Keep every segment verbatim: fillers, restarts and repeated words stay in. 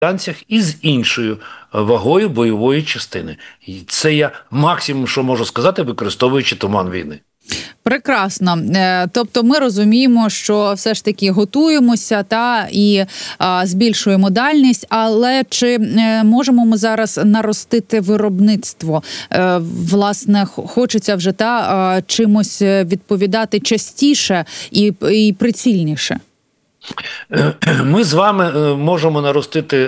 американцях із іншою вагою бойової частини. І це я максимум, що можу сказати, використовуючи туман війни. Прекрасно. Тобто ми розуміємо, що все ж таки готуємося та і а, збільшуємо дальність, але чи можемо ми зараз наростити виробництво? Е, власне, хочеться вже та а, чимось відповідати частіше і, і прицільніше. Ми з вами можемо наростити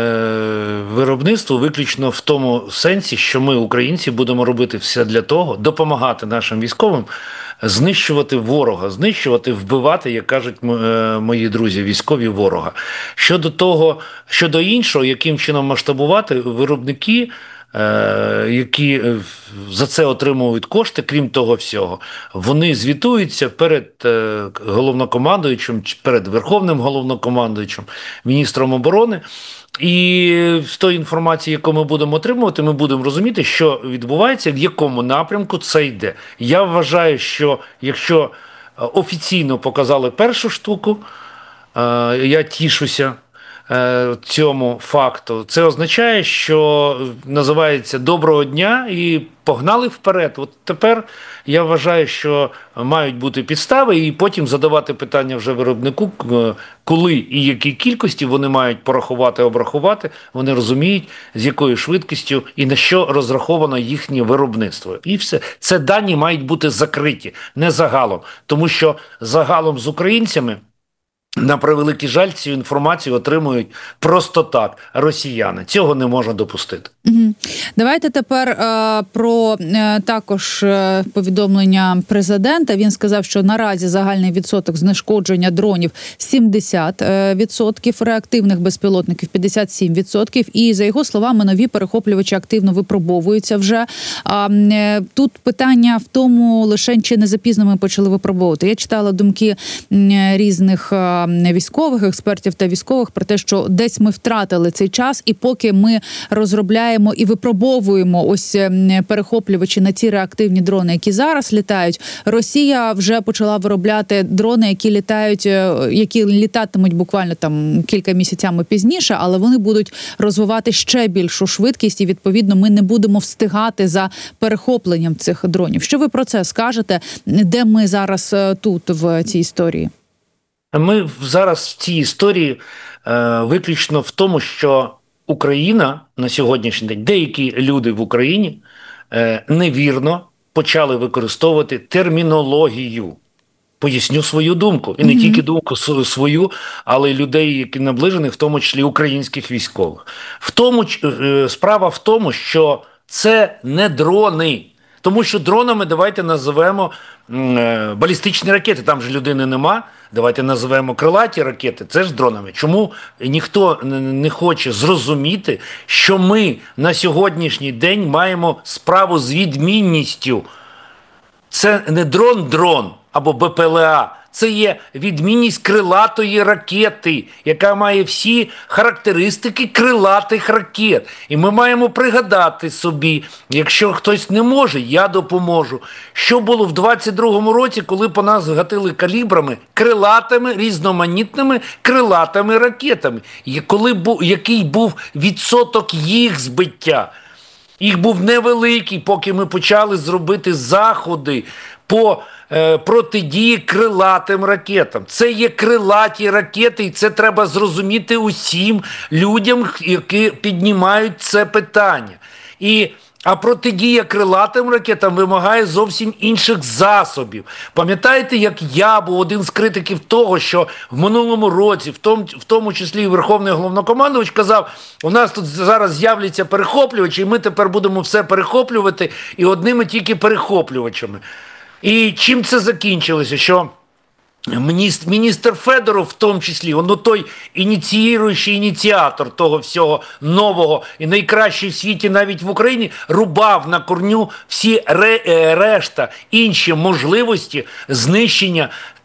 виробництво виключно в тому сенсі, що ми, українці, будемо робити все для того, допомагати нашим військовим знищувати ворога, знищувати, вбивати, як кажуть мої друзі, військові, ворога. Щодо того, щодо іншого, яким чином масштабувати, виробники, які за це отримують кошти, крім того всього, вони звітуються перед головнокомандуючим, перед Верховним головнокомандуючим, міністром оборони. І з тої інформації, яку ми будемо отримувати, ми будемо розуміти, що відбувається, в якому напрямку це йде. Я вважаю, що якщо офіційно показали першу штуку, я тішуся цьому факту. Це означає, що називається «доброго дня» і погнали вперед. От тепер я вважаю, що мають бути підстави і потім задавати питання вже виробнику, коли і якій кількості вони мають порахувати, обрахувати, вони розуміють, з якою швидкістю і на що розраховано їхнє виробництво. І все. Це дані мають бути закриті, не загалом. Тому що загалом з українцями, на превеликий жаль, цю інформацію отримують просто так росіяни. Цього не можна допустити. Угу. Давайте тепер е, про е, також е, повідомлення президента. Він сказав, що наразі загальний відсоток знешкодження дронів сімдесят відсотків, реактивних безпілотників п'ятдесят сім відсотків. І, за його словами, нові перехоплювачі активно випробовуються вже. А, е, тут питання в тому, лише чи не запізно ми почали випробовувати. Я читала думки е, різних е, військових експертів та військових про те, що десь ми втратили цей час, і поки ми розробляємо і випробовуємо ось перехоплювачі на ті реактивні дрони, які зараз літають, Росія вже почала виробляти дрони, які літають, які літатимуть буквально там кілька місяцями пізніше, але вони будуть розвивати ще більшу швидкість, і відповідно ми не будемо встигати за перехопленням цих дронів. Що ви про це скажете? Де ми зараз тут в цій історії? Ми зараз в цій історії е, виключно в тому, що Україна на сьогоднішній день, деякі люди в Україні е, невірно почали використовувати термінологію. Поясню свою думку. І не mm-hmm. тільки думку свою, але й людей, які наближені, в тому числі українських військових. В тому, е, справа в тому, що це не дрони. Тому що дронами давайте називаємо е, балістичні ракети, там же людини нема. Давайте називаємо крилаті ракети, це ж дронами. Чому ніхто не хоче зрозуміти, що ми на сьогоднішній день маємо справу з відмінністю? Це не дрон-дрон або Б П Л А. Це є відмінність крилатої ракети, яка має всі характеристики крилатих ракет. І ми маємо пригадати собі, якщо хтось не може, я допоможу, що було в двадцять другому році, коли по нас гатили калібрами, крилатими, різноманітними крилатими ракетами. І коли був, який був відсоток їх збиття. Їх був невеликий, поки ми почали зробити заходи по е, протидії крилатим ракетам. Це є крилаті ракети, і це треба зрозуміти усім людям, які піднімають це питання. І А протидія крилатим ракетам вимагає зовсім інших засобів. Пам'ятаєте, як я був один з критиків того, що в минулому році, в тому, в тому числі і Верховний Головнокомандувач казав, у нас тут зараз з'являться перехоплювачі, і ми тепер будемо все перехоплювати, і одними тільки перехоплювачами. І чим це закінчилося? Що Міністр, міністр Федоров в тому числі, он той ініціюючий ініціатор того всього нового і найкращий в світі навіть в Україні, рубав на корню всі ре, решта інші можливості знищення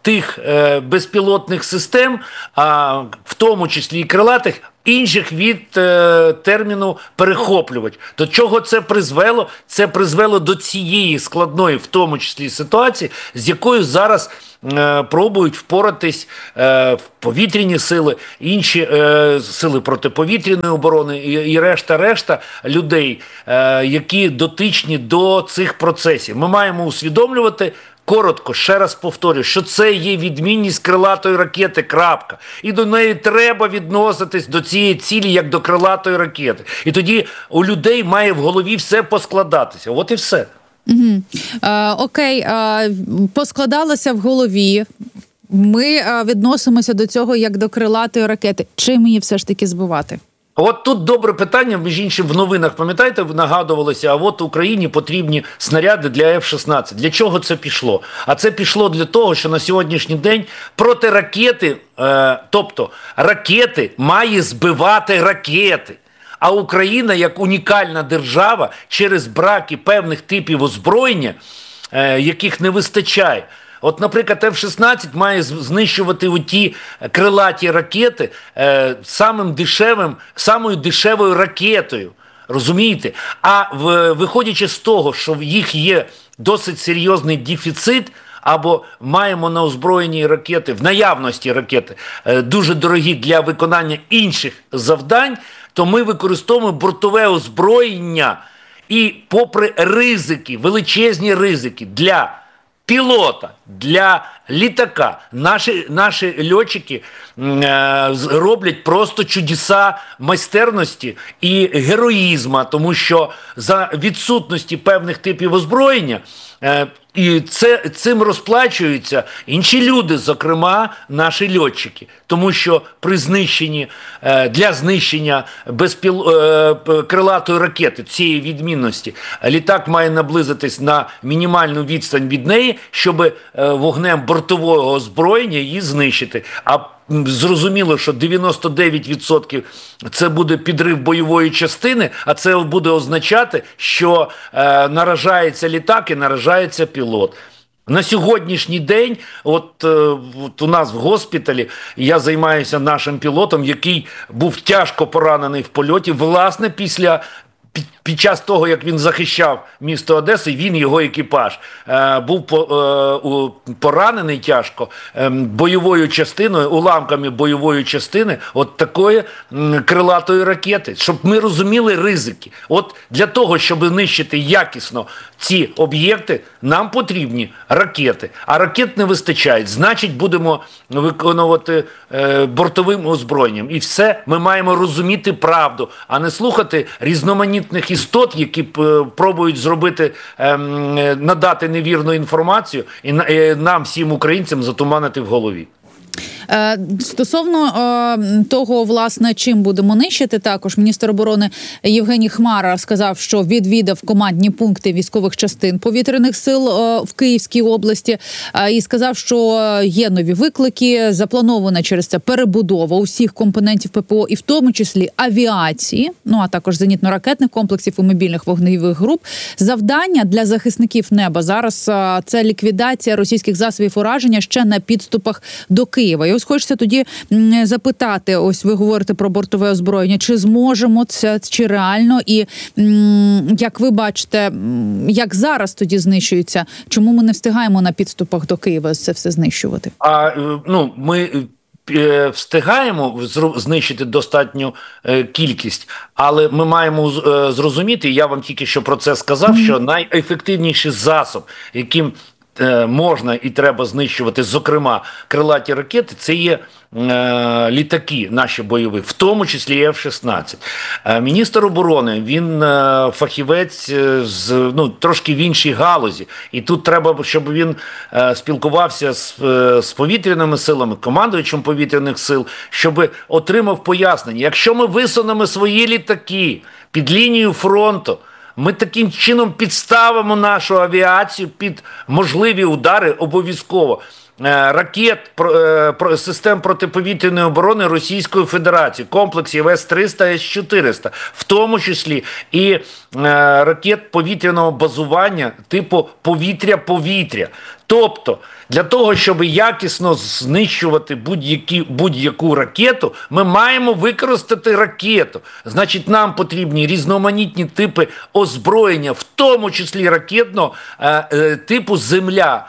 тих е, безпілотних систем, а в тому числі і крилатих, інших від е, терміну перехоплювач. До чого це призвело? Це призвело до цієї складної, в тому числі, ситуації, з якою зараз е, пробують впоратись е, повітряні сили, інші е, сили протиповітряної оборони і, і решта-решта людей, е, які дотичні до цих процесів. Ми маємо усвідомлювати, коротко, ще раз повторюю, що це є відмінність крилатої ракети, крапка. І до неї треба відноситись, до цієї цілі, як до крилатої ракети. І тоді у людей має в голові все поскладатися. От і все. Угу. Е, окей, е, поскладалося в голові. Ми е, відносимося до цього як до крилатої ракети. Чим її все ж таки збивати? От тут добре питання, між іншим, в новинах, пам'ятаєте, нагадувалося, а от Україні потрібні снаряди для еф шістнадцять. Для чого це пішло? А це пішло для того, що на сьогоднішній день протиракети, е, тобто ракети має збивати ракети. А Україна, як унікальна держава, через браки певних типів озброєння, е, яких не вистачає. От, наприклад, еф шістнадцять має знищувати оті крилаті ракети е, самим дешевим, самою дешевою ракетою. Розумієте? А в, виходячи з того, що в їх є досить серйозний дефіцит, або маємо на озброєнні ракети, в наявності ракети, е, дуже дорогі для виконання інших завдань, то ми використовуємо бортове озброєння і попри ризики, величезні ризики для пілота, для літака, наші, наші льотчики е, роблять просто чудеса майстерності і героїзму, тому що за відсутності певних типів озброєння е, і це, цим розплачуються інші люди, зокрема наші льотчики. Тому що при знищенні, е, для знищення безпіл... е, крилатої ракети, цієї відмінності, літак має наблизитись на мінімальну відстань від неї, щоб е, вогнем бортового озброєння її знищити. А зрозуміло, що дев'яносто дев'ять відсотків це буде підрив бойової частини, а це буде означати, що е, наражається літак і наражається пілот. На сьогоднішній день, от, от у нас в госпіталі, я займаюся нашим пілотом, який був тяжко поранений в польоті, власне, після Під, під час того, як він захищав місто Одеси, він, його екіпаж, е, був по, е, поранений тяжко е, бойовою частиною, уламками бойової частини от такої е, крилатої ракети. Щоб ми розуміли ризики. От для того, щоб нищити якісно ці об'єкти, нам потрібні ракети. А ракет не вистачає. Значить, будемо виконувати е, бортовим озброєнням. І все, ми маємо розуміти правду, а не слухати різноманітних істот, які пробують зробити, ем, надати невірну інформацію і нам, всім українцям, затуманити в голові. Стосовно е, того, власне, чим будемо нищити, також міністр оборони Євгеній Хмара сказав, що відвідав командні пункти військових частин повітряних сил е, в Київській області е, і сказав, що є нові виклики, запланована через це перебудова усіх компонентів ППО, і в тому числі авіації, ну а також зенітно-ракетних комплексів і мобільних вогневих груп. Завдання для захисників неба зараз е, це ліквідація російських засобів ураження ще на підступах до Києва. І ось хочеться тоді запитати, ось ви говорите про бортове озброєння, чи зможемо це, чи реально, і як ви бачите, як зараз тоді знищується, чому ми не встигаємо на підступах до Києва це все знищувати? А, ну, ми встигаємо знищити достатню кількість, але ми маємо зрозуміти, я вам тільки що про це сказав, mm-hmm. що найефективніший засоб, яким можна і треба знищувати, зокрема, крилаті ракети, це є е, літаки наші бойові, в тому числі еф шістнадцять. Е, міністр оборони, він е, фахівець з, ну, трошки в іншій галузі. І тут треба, щоб він е, спілкувався з, е, з повітряними силами, командувачем повітряних сил, щоб отримав пояснення. Якщо ми висунемо свої літаки під лінію фронту, ми таким чином підставимо нашу авіацію під можливі удари обов'язково. ракет, систем протиповітряної оборони Російської Федерації, комплексів С триста, С чотириста, в тому числі і ракет повітряного базування типу повітря-повітря. Тобто, для того, щоб якісно знищувати будь-які, будь-яку ракету, ми маємо використати ракету. Значить, нам потрібні різноманітні типи озброєння, в тому числі ракетного е, е, типу «Земля».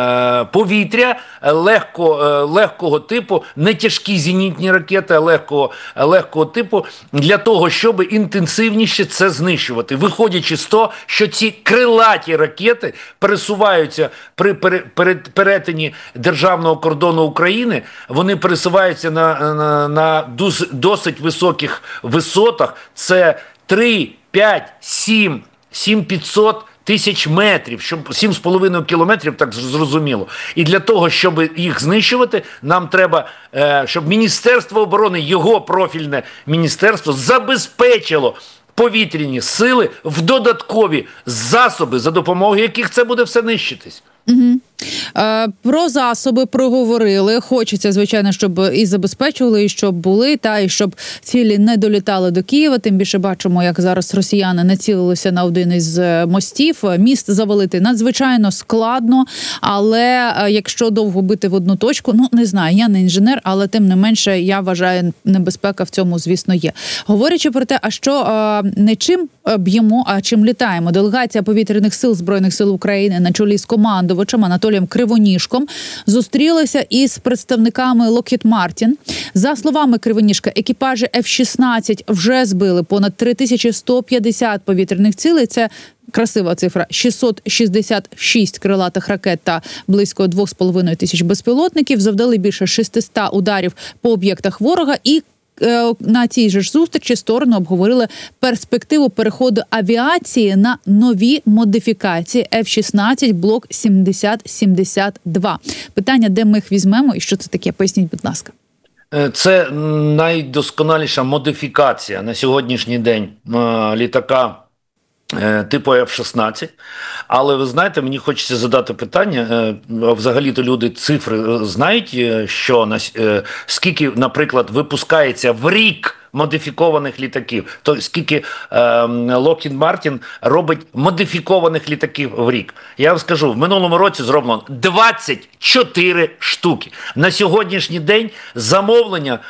Повітря легко, легкого типу, не тяжкі зенітні ракети, а легкого, легкого типу, для того, щоб інтенсивніше це знищувати. Виходячи з того, що ці крилаті ракети пересуваються при перетині державного кордону України, вони пересуваються на, на, на досить високих висотах. Це три, п'ять, сім, сім п'ятсот тисяч метрів, щоб сім з половиною кілометрів, так зрозуміло. І для того, щоб їх знищувати, нам треба, щоб Міністерство оборони, його профільне міністерство, забезпечило повітряні сили в додаткові засоби, за допомогою яких це буде все нищитись. Угу. Е, про засоби проговорили. Хочеться, звичайно, щоб і забезпечували, і щоб були, та і щоб цілі не долітали до Києва. Тим більше бачимо, як зараз росіяни націлилися на один із мостів. Міст завалити надзвичайно складно, але якщо довго бити в одну точку, ну не знаю, я не інженер, але тим не менше, я вважаю, небезпека в цьому, звісно, є. Говорячи про те, а що е, не чим б'ємо, а чим літаємо. Делегація повітряних сил Збройних сил України на чолі з командувачем Анатолієм Кривоніжком зустрілися із представниками Lockheed Martin. За словами Кривоніжка, екіпажі Ф шістнадцять вже збили понад три тисячі сто п'ятдесят повітряних цілей. Це красива цифра. шістсот шістдесят шість крилатих ракет та близько двох з половиною тисяч безпілотників. Завдали більше шістсот ударів по об'єктах ворога. І на цій же ж зустрічі сторони обговорили перспективу переходу авіації на нові модифікації Ф шістнадцять блок сімдесят сімдесят два. Питання, де ми їх візьмемо і що це таке? Поясніть, будь ласка. Це найдосконаліша модифікація на сьогоднішній день літака типу Ф шістнадцять. Але ви знаєте, мені хочеться задати питання, взагалі-то люди цифри знають, що скільки, наприклад, випускається в рік модифікованих літаків, то скільки е, Lockheed Martin робить модифікованих літаків в рік. Я вам скажу, в минулому році зроблено двадцять чотири штуки. На сьогоднішній день замовлення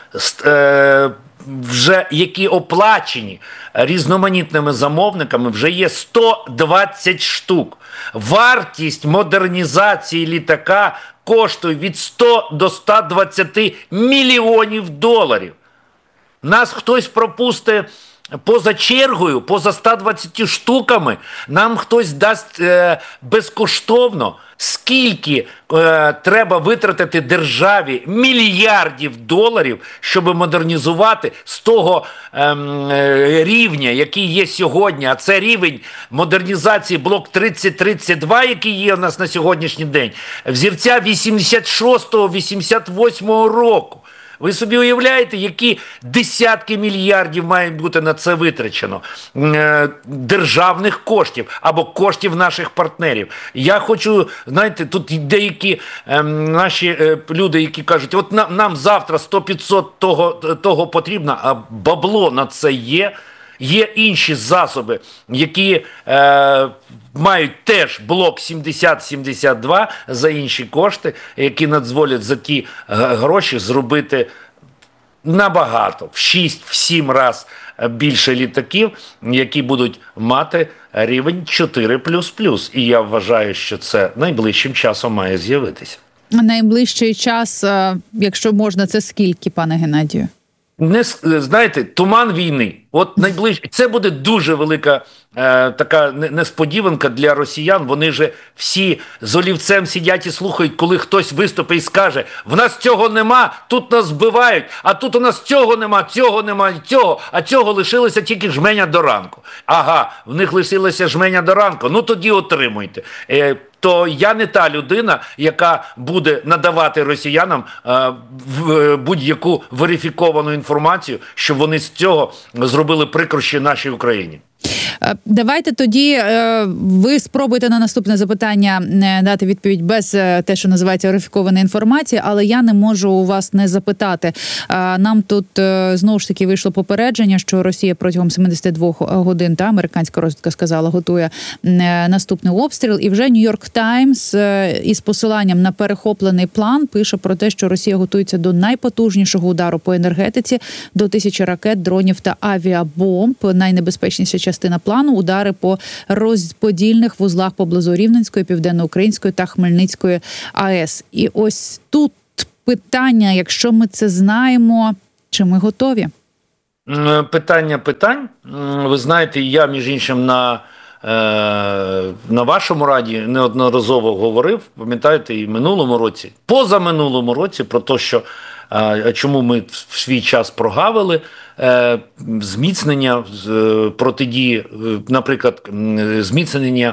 е, вже які оплачені різноманітними замовниками, вже є сто двадцять штук. Вартість модернізації літака коштує від ста до ста двадцяти мільйонів доларів. Нас хтось пропустить поза чергою, поза ста двадцятьма штуками, нам хтось дасть е, безкоштовно. Скільки е, треба витратити державі мільярдів доларів, щоб модернізувати з того е, е, рівня, який є сьогодні, а це рівень модернізації блок тридцять тридцять два, який є у нас на сьогоднішній день, взірця вісімдесят шостого вісімдесят восьмого року. Ви собі уявляєте, які десятки мільярдів мають бути на це витрачено е, державних коштів або коштів наших партнерів. Я хочу, знаєте, тут деякі е, наші е, люди, які кажуть, от нам, нам завтра сто-п'ятсот того, того потрібно, а бабло на це є. Є інші засоби, які е, мають теж блок сімдесят сімдесят два за інші кошти, які надзволять за ті гроші зробити набагато, в шість-сім раз більше літаків, які будуть мати рівень чотири плюс плюс. І я вважаю, що це найближчим часом має з'явитися. Найближчий час, якщо можна, це скільки, пане Геннадію? Не, знаєте, туман війни. От найближче. Це буде дуже велика е, така несподіванка для росіян. Вони же всі з олівцем сидять і слухають, коли хтось виступить і скаже, в нас цього нема, тут нас збивають, а тут у нас цього нема, цього нема, цього, а цього лишилося тільки жменя до ранку. Ага, в них лишилося жменя до ранку, ну тоді отримуйте. Е, то я не та людина, яка буде надавати росіянам е, будь-яку верифіковану інформацію, щоб вони з цього зробили прикрощі нашій Україні. Давайте тоді ви спробуйте на наступне запитання дати відповідь без те, що називається верифікованої інформації, але я не можу у вас не запитати. Нам тут знову ж таки вийшло попередження, що Росія протягом сімдесят два годин, та американська розвідка сказала, готує наступний обстріл. І вже Нью-Йорк Таймс із посиланням на перехоплений план пише про те, що Росія готується до найпотужнішого удару по енергетиці, до тисячі ракет, дронів та авіабомб. Найнебезпечніша частина плану – удари по розподільних вузлах поблизу Рівненської, Південноукраїнської та Хмельницької АЕС. І ось тут питання, якщо ми це знаємо, чи ми готові? Питання питань. Ви знаєте, я, між іншим, на, на вашому раді неодноразово говорив, пам'ятаєте, і в минулому році, позаминулому році, про те, що чому ми в свій час прогавили зміцнення протидії, наприклад, зміцнення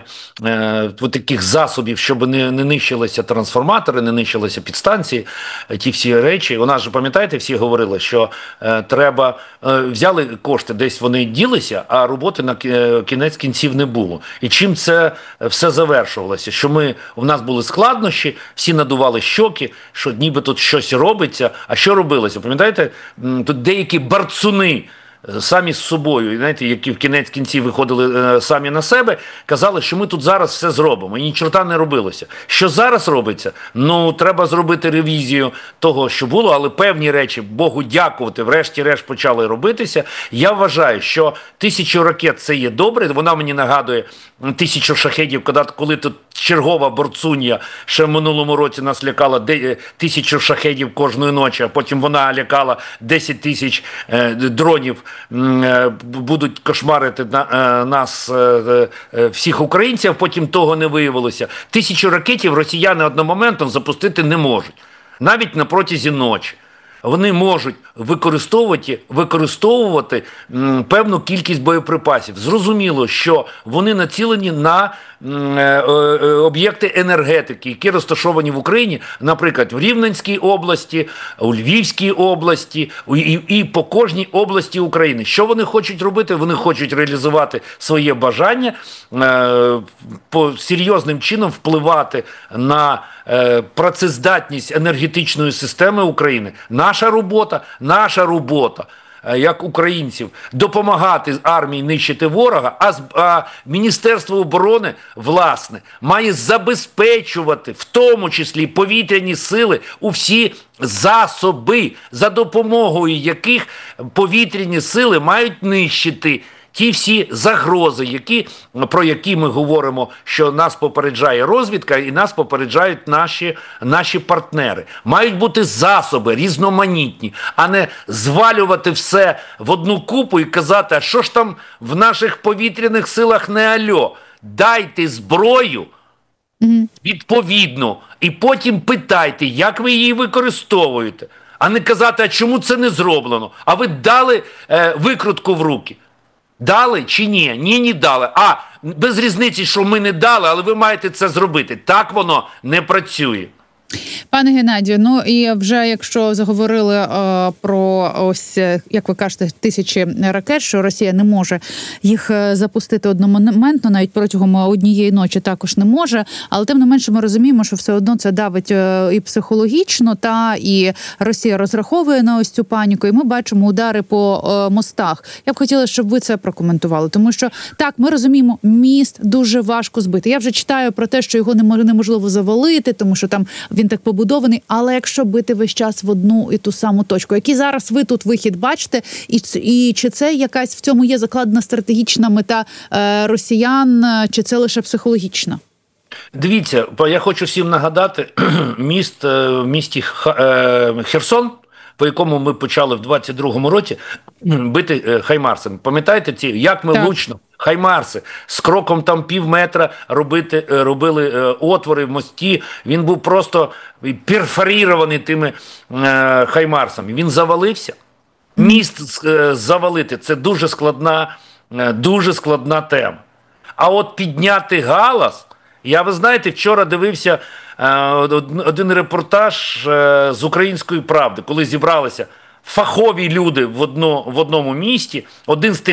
таких засобів, щоб не, не нищилися трансформатори, не нищилися підстанції, ті всі речі. У нас же, пам'ятаєте, всі говорили, що треба, взяли кошти, десь вони ділися, а роботи на кінець кінців не було. І чим це все завершувалося? Що ми, у нас були складнощі, всі надували щоки, що ніби тут щось робиться. А що робилося? Пам'ятаєте, тут деякі барцуни самі з собою, знаєте, які в кінець кінців виходили самі на себе, казали, що ми тут зараз все зробимо. І ні чорта не робилося. Що зараз робиться? Ну, треба зробити ревізію того, що було, але певні речі, Богу дякувати, врешті-решт почали робитися. Я вважаю, що тисячу ракет – це є добре. Вона мені нагадує тисячу шахедів, коли тут чергова борцунья ще в минулому році нас лякала тисячу шахедів кожної ночі, а потім вона лякала десять тисяч е, дронів, е, будуть кошмарити на, е, нас, е, е, всіх українців, потім того не виявилося. Тисячу ракетів росіяни одномоментно запустити не можуть, навіть на протязі ночі. Вони можуть використовувати, використовувати м, певну кількість боєприпасів. Зрозуміло, що вони націлені на м, е, е, об'єкти енергетики, які розташовані в Україні, наприклад, в Рівненській області, у Львівській області і, і по кожній області України. Що вони хочуть робити? Вони хочуть реалізувати своє бажання, е, по серйозним чином впливати на е, працездатність енергетичної системи України. Наша робота, наша робота, як українців, допомагати армії нищити ворога, а, а Міністерство оборони, власне, має забезпечувати, в тому числі повітряні сили, у всі засоби, за допомогою яких повітряні сили мають нищити ті всі загрози, які, про які ми говоримо, що нас попереджає розвідка і нас попереджають наші, наші партнери. Мають бути засоби різноманітні, а не звалювати все в одну купу і казати, а що ж там в наших повітряних силах не альо. Дайте зброю відповідно і потім питайте, як ви її використовуєте. А не казати, а чому це не зроблено? А ви дали е, викрутку в руки. Дали чи ні? Ні, не дали. А, без різниці, що ми не дали, але ви маєте це зробити. Так воно не працює. Пане Геннадію, ну і вже якщо заговорили е, про ось, як ви кажете, тисячі ракет, що Росія не може їх запустити одномоментно, навіть протягом однієї ночі також не може, але тим не менше ми розуміємо, що все одно це давить е, і психологічно, та і Росія розраховує на ось цю паніку, і ми бачимо удари по е, мостах. Я б хотіла, щоб ви це прокоментували, тому що так, ми розуміємо, міст дуже важко збити. Я вже читаю про те, що його неможливо завалити, тому що там він так побудований, але якщо бити весь час в одну і ту саму точку, який зараз ви тут вихід бачите, і, і чи це якась в цьому є закладена стратегічна мета е, росіян, чи це лише психологічна? Дивіться, я хочу всім нагадати, міст в місті Херсон, по якому ми почали в двадцять другому році бити хаймарсами. Пам'ятаєте ці, як ми так. Влучно хаймарси з кроком там пів метра робити, робили отвори в мості. Він був просто перфорірований тими е, хаймарсами. Він завалився. Міст е, завалити – це дуже складна, е, дуже складна тема. А от підняти галас, я, ви знаєте, вчора дивився е, один репортаж е, з «Української правди», коли зібралися фахові люди в, одно, в одному місті. Один з тих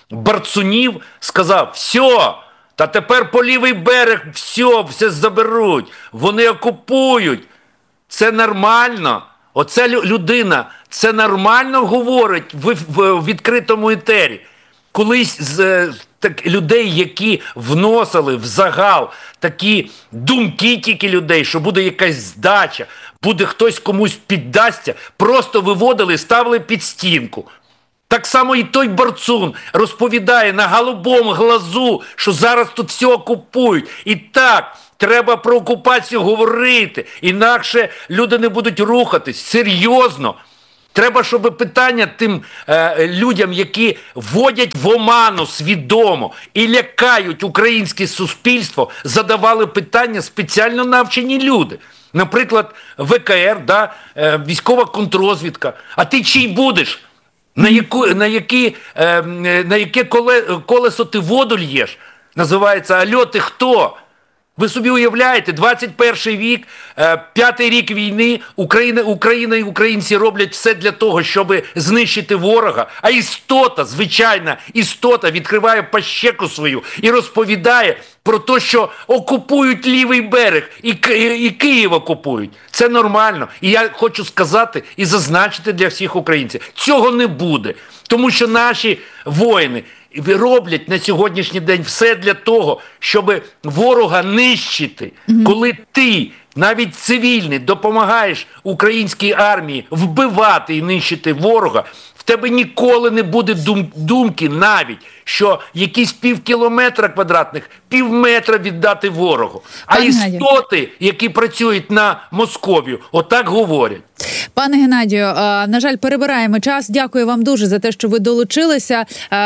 Барцунів сказав: все, та тепер по лівий берег все, все заберуть, вони окупують. Це нормально? Оце людина, це нормально говорить в, в, в відкритому етері? Колись з так, людей, які вносили в загал такі думки тільки людей, що буде якась здача, буде хтось комусь піддасться, просто виводили, ставили під стінку. Так само і той Барцун розповідає на голубому глазу, що зараз тут все окупують. І так, треба про окупацію говорити, інакше люди не будуть рухатись. Серйозно. Треба, щоб питання тим е, людям, які вводять в оману свідомо і лякають українське суспільство, задавали питання спеціально навчені люди. Наприклад, В К Р, да, е, військова контррозвідка. А ти чий будеш? На, яку, на, які, е, на яке коле, колесо ти воду л'єш? Називається: «Альо, ти хто?» Ви собі уявляєте, двадцять перший вік, п'ятий рік війни, Україна, Україна і українці роблять все для того, щоб знищити ворога, а істота, звичайна істота, відкриває пащеку свою і розповідає про те, що окупують лівий берег і, і, і Київ окупують. Це нормально. І я хочу сказати і зазначити для всіх українців: цього не буде, тому що наші воїни роблять на сьогоднішній день все для того, щоб ворога нищити. Mm-hmm. Коли ти, навіть цивільний, допомагаєш українській армії вбивати і нищити ворога, в тебе ніколи не буде дум- думки навіть, що якісь пів кілометра квадратних, пів метра віддати ворогу. А Пане істоти, які працюють на Московію, отак говорять. Пане Геннадію, на жаль, перебираємо час. Дякую вам дуже за те, що ви долучилися.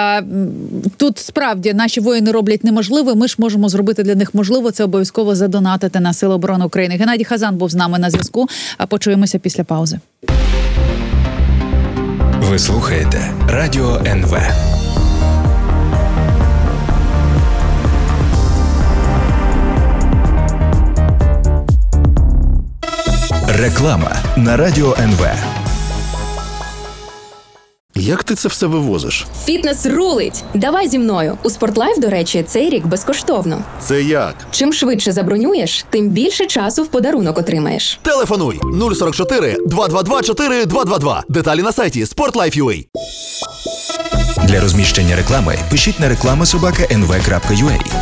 Тут справді наші воїни роблять неможливе. Ми ж можемо зробити для них можливо. Це обов'язково задонатити на Сили оборони України. Геннадій Хазан був з нами на зв'язку. Почуємося після паузи. Ви слухаєте Радіо Ен Ве. Реклама на Радіо Ен Ве. Як ти це все вивозиш? Фітнес рулить! Давай зі мною. У Спортлайф, до речі, цей рік безкоштовно. Це як? Чим швидше забронюєш, тим більше часу в подарунок отримаєш. Телефонуй нуль сорок чотири два два два чотири два два два. Деталі на сайті спортлайф крапка ю а. Для розміщення реклами пишіть на реклама собака ен ве крапка ю а.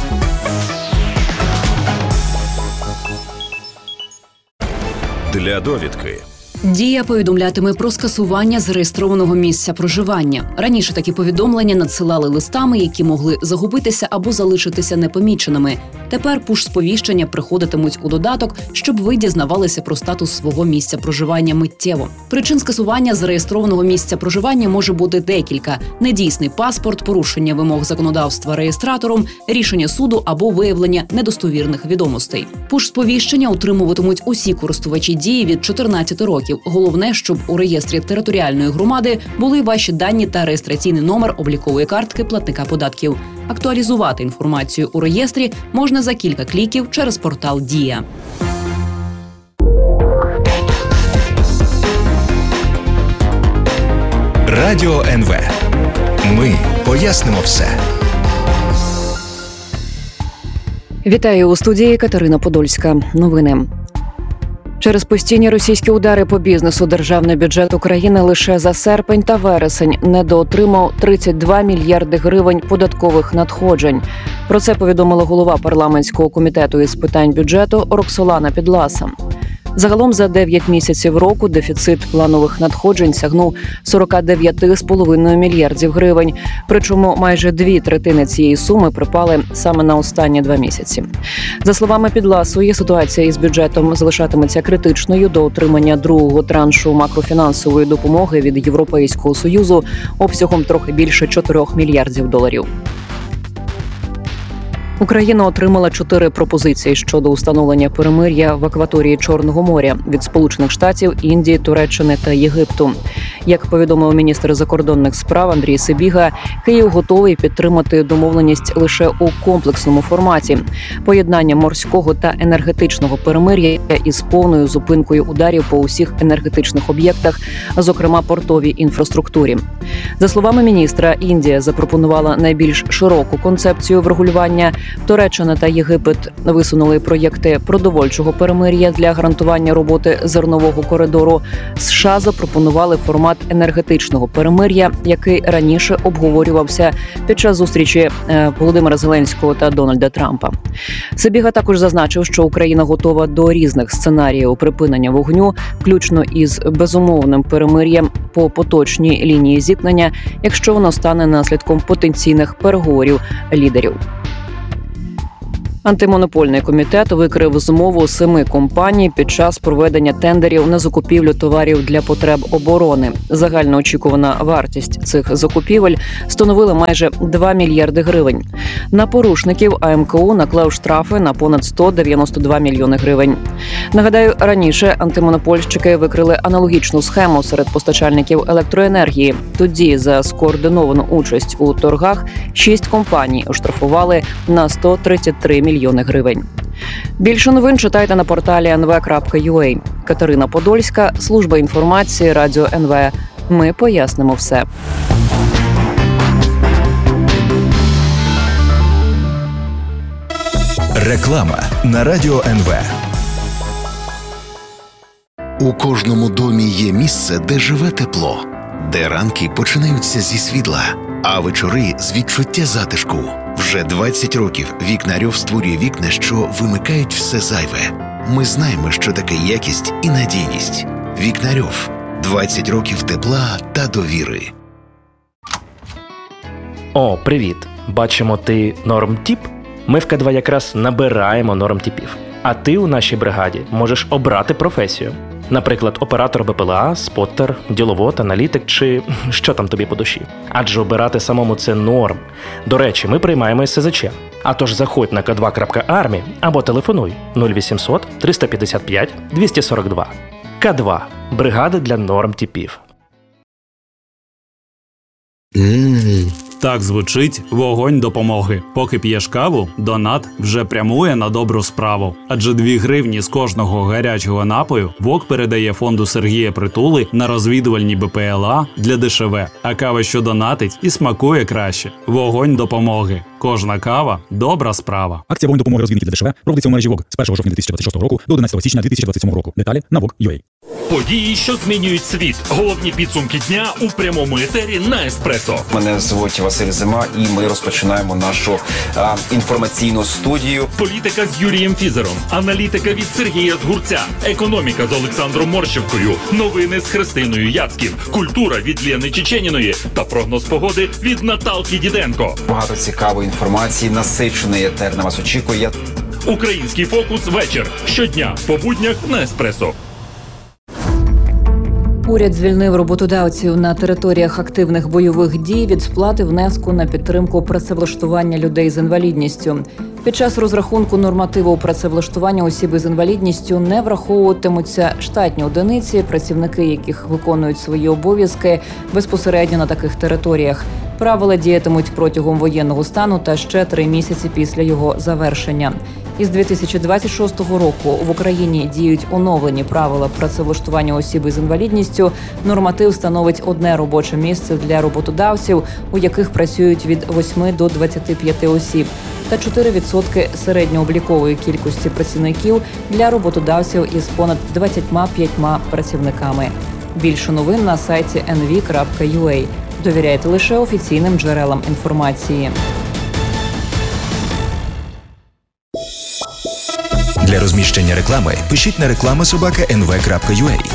Для довідки. Дія повідомлятиме про скасування зареєстрованого місця проживання. Раніше такі повідомлення надсилали листами, які могли загубитися або залишитися непоміченими. Тепер пуш-сповіщення приходитимуть у додаток, щоб ви дізнавалися про статус свого місця проживання миттєво. Причин скасування зареєстрованого місця проживання може бути декілька: недійсний паспорт, порушення вимог законодавства реєстратором, рішення суду або виявлення недостовірних відомостей. Пуш-сповіщення отримуватимуть усі користувачі Дії від чотирнадцяти років. Головне, щоб у реєстрі територіальної громади були ваші дані та реєстраційний номер облікової картки платника податків. Актуалізувати інформацію у реєстрі можна за кілька кліків через портал Дія. Радіо Ен Ве. Ми пояснимо все. Вітаю, у студії Катерина Подольська. Новини. Через постійні російські удари по бізнесу державний бюджет України лише за серпень та вересень недоотримав тридцять два мільярди гривень податкових надходжень. Про це повідомила голова парламентського комітету із питань бюджету Роксолана Підласа. Загалом за дев'ять місяців року дефіцит планових надходжень сягнув сорок дев'ять цілих п'ять десятих мільярдів гривень, причому майже дві третини цієї суми припали саме на останні два місяці. За словами Підласої, ситуація із бюджетом залишатиметься критичною до отримання другого траншу макрофінансової допомоги від Європейського Союзу обсягом трохи більше чотирьох мільярдів доларів. Україна отримала чотири пропозиції щодо установлення перемир'я в акваторії Чорного моря від Сполучених Штатів, Індії, Туреччини та Єгипту. Як повідомив міністр закордонних справ Андрій Сибіга, Київ готовий підтримати домовленість лише у комплексному форматі – поєднання морського та енергетичного перемир'я із повною зупинкою ударів по усіх енергетичних об'єктах, зокрема портовій інфраструктурі. За словами міністра, Індія запропонувала найбільш широку концепцію врегулювання. Туреччина та Єгипет висунули проєкти продовольчого перемир'я для гарантування роботи зернового коридору. США запропонували формат енергетичного перемир'я, який раніше обговорювався під час зустрічі Володимира Зеленського та Дональда Трампа. Сибіга також зазначив, що Україна готова до різних сценаріїв припинення вогню, включно із безумовним перемир'ям по поточній лінії зіткнення, якщо воно стане наслідком потенційних переговорів лідерів. Антимонопольний комітет викрив змову семи компаній під час проведення тендерів на закупівлю товарів для потреб оборони. Загально очікувана вартість цих закупівель становила майже два мільярди гривень. На порушників А М К У наклав штрафи на понад сто дев'яносто два мільйони гривень. Нагадаю, раніше антимонопольщики викрили аналогічну схему серед постачальників електроенергії. Тоді за скоординовану участь у торгах шість компаній оштрафували на сто тридцять три мільйони гривень. Більше новин читайте на порталі ен ве крапка ю а. Катерина Подольська, служба інформації, Радіо ен ве. Ми пояснимо все. Реклама на Радіо ен ве. У кожному домі є місце, де живе тепло, де ранки починаються зі світла, а вечори з відчуття затишку. Вже двадцять років Вікнарьов створює вікна, що вимикають все зайве. Ми знаємо, що таке якість і надійність. Вікнарьов. двадцять років тепла та довіри. О, привіт! Бачимо, ти нормтіп? Ми в К два якраз набираємо нормтіпів. А ти у нашій бригаді можеш обрати професію. Наприклад, оператор Б П Л А, споттер, діловод, аналітик чи що там тобі по душі. Адже обирати самому це норм. До речі, ми приймаємо С З Ч. А тож заходь на ка два крапка армі або телефонуй нуль вісімсот триста п'ятдесят п'ять двісті сорок два. К два. Бригада для нормтіпів. Mm. Так звучить вогонь допомоги. Поки п'єш каву, донат вже прямує на добру справу. Адже дві гривні з кожного гарячого напою ВОК передає фонду Сергія Притули на розвідувальні Б П Л А для Д Ш В. А кава, що донатить, і смакує краще. Вогонь допомоги. Кожна кава – добра справа. Акція «Вогонь допомоги розвідників для Д Ш В» проводиться у мережі ВОК з першого жовтня дві тисячі двадцять шостого року до одинадцятого січня дві тисячі двадцять сьомого року. Деталі на вок крапка ю а. Події, що змінюють світ. Головні підсумки дня у прямому етері на Еспресо. Мене звуть Василь Зима, і ми розпочинаємо нашу а, інформаційну студію. Політика з Юрієм Фізером, аналітика від Сергія Згурця, економіка з Олександром Морщевкою, новини з Христиною Яцьків, культура від Лєни Чеченіної та прогноз погоди від Наталки Діденко. Багато цікавої інформації, насичений етер на вас очікує. Український фокус вечір. Щодня по буднях на Еспресо. Уряд звільнив роботодавців на територіях активних бойових дій від сплати внеску на підтримку працевлаштування людей з інвалідністю. Під час розрахунку нормативу працевлаштування осіб із інвалідністю не враховуватимуться штатні одиниці, працівники яких виконують свої обов'язки безпосередньо на таких територіях. Правила діятимуть протягом воєнного стану та ще три місяці після його завершення. Із дві тисячі двадцять шостого року в Україні діють оновлені правила працевлаштування осіб із інвалідністю. Норматив становить одне робоче місце для роботодавців, у яких працюють від восьми до двадцяти п'яти осіб, та чотири відсотки середньооблікової кількості працівників для роботодавців із понад двадцятьма п'ятьма працівниками. Більше новин на сайті ен ві крапка ю а. Довіряйте лише офіційним джерелам інформації. Для розміщення реклами пишіть на реклама собака ен ве крапка ю а.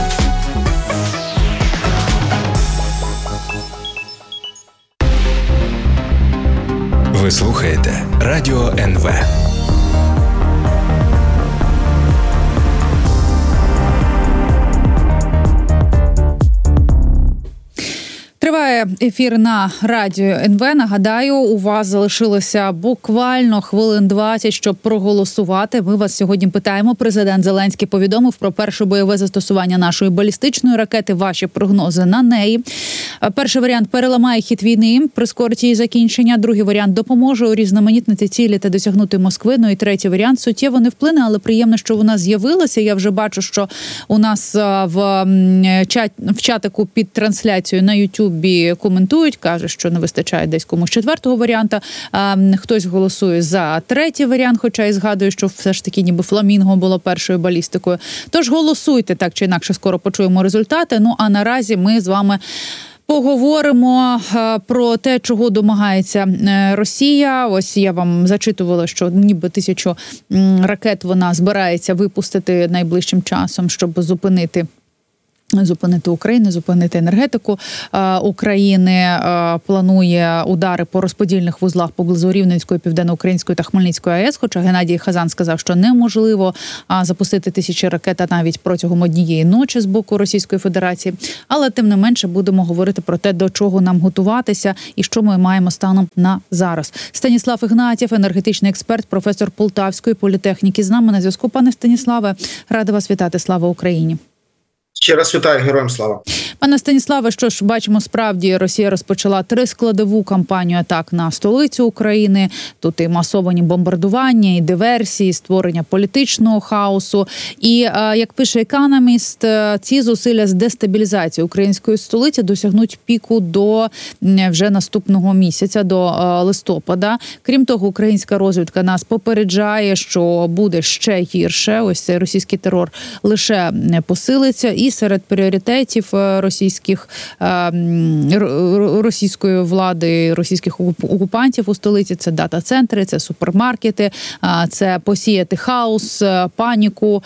Ви слухаєте Радіо ен ве. Триває Триває ефір на радіо ен ве. Нагадаю, у вас залишилося буквально хвилин двадцять, щоб проголосувати. Ми вас сьогодні питаємо. Президент Зеленський повідомив про перше бойове застосування нашої балістичної ракети. Ваші прогнози на неї. Перший варіант – переламає хід війни, прискорить її закінчення. Другий варіант – допоможе урізноманітнити цілі та досягнути Москви. Ну і третій варіант – суттєво не вплине, але приємно, що вона з'явилася. Я вже бачу, що у нас в, чат, в чатику під трансляцією на Ютубі коментують, кажуть, що не вистачає десь комусь четвертого варіанта. Хтось голосує за третій варіант, хоча і згадує, що все ж таки ніби фламінго було першою балістикою. Тож голосуйте, так чи інакше, скоро почуємо результати. Ну а наразі ми з вами поговоримо про те, чого домагається Росія. Ось я вам зачитувала, що ніби тисячу ракет вона збирається випустити найближчим часом, щоб зупинити Зупинити Україну, зупинити енергетику України. Планує удари по розподільних вузлах поблизу Рівненської, Південноукраїнської та Хмельницької АЕС. Хоча Геннадій Хазан сказав, що неможливо запустити тисячі ракет навіть протягом однієї ночі з боку Російської Федерації. Але тим не менше будемо говорити про те, до чого нам готуватися і що ми маємо станом на зараз. Станіслав Ігнатів, енергетичний експерт, професор Полтавської політехніки, з нами на зв'язку. Пане Станіславе, рада вас вітати. Слава Україні! Ще раз вітаю, героям слава. Пане Станіславе, що ж, бачимо, справді Росія розпочала трискладову кампанію атак на столицю України. Тут і масовані бомбардування, і диверсії, створення політичного хаосу. І, як пише Економіст, ці зусилля з дестабілізації української столиці досягнуть піку до вже наступного місяця, до листопада. Крім того, українська розвідка нас попереджає, що буде ще гірше. Ось цей російський терор лише посилиться. І серед пріоритетів російських російської влади, російських окупантів у столиці це дата-центри, це супермаркети, це посіяти хаос, паніку